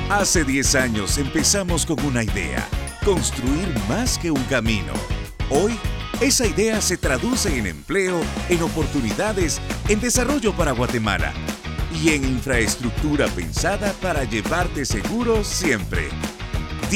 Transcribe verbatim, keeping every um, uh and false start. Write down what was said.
Hace diez años empezamos con una idea, construir más que un camino. Hoy, esa idea se traduce en empleo, en oportunidades, en desarrollo para Guatemala y en infraestructura pensada para llevarte seguro siempre.